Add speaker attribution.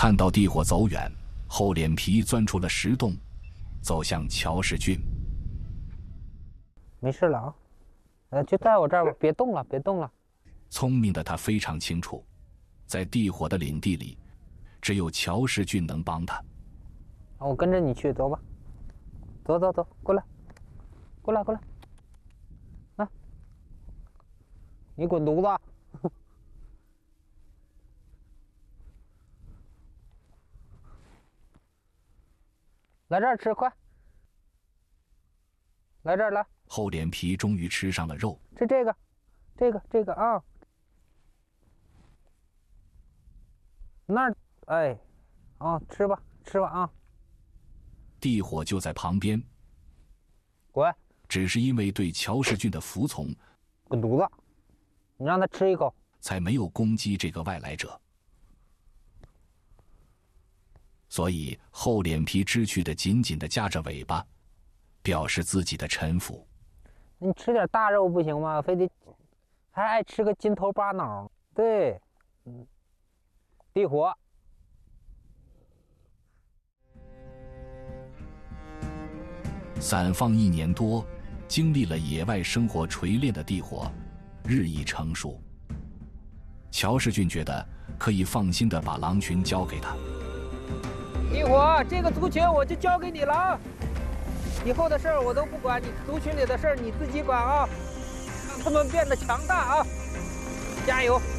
Speaker 1: 看到地火走远，厚脸皮钻出了石洞，走向乔世俊。
Speaker 2: 没事了啊，就在我这儿吧，别动了，别动了。
Speaker 1: 聪明的他非常清楚，在地火的领地里，只有乔世俊能帮他。
Speaker 2: 我跟着你去，走吧，走走走，过来，过来，过来，啊，你滚犊子！来这儿吃，快！来这儿来。
Speaker 1: 厚脸皮终于吃上了肉。
Speaker 2: 吃这个，这个啊。那儿，哎，啊，吃吧，吃吧啊。
Speaker 1: 地火就在旁边。
Speaker 2: 滚！
Speaker 1: 只是因为对乔世俊的服从，
Speaker 2: 滚犊子！你让他吃一口，
Speaker 1: 才没有攻击这个外来者。所以厚脸皮知趣的紧紧地夹着尾巴，表示自己的臣服。
Speaker 2: 你吃点大肉不行吗？非得还爱吃个筋头巴脑？对，地火。
Speaker 1: 散放1年多，经历了野外生活锤炼的地火日益成熟。乔世俊觉得可以放心地把狼群交给他。
Speaker 2: 地火，这个族群我就交给你了啊！以后的事儿我都不管，你族群里的事儿你自己管啊！让他们变得强大啊！加油！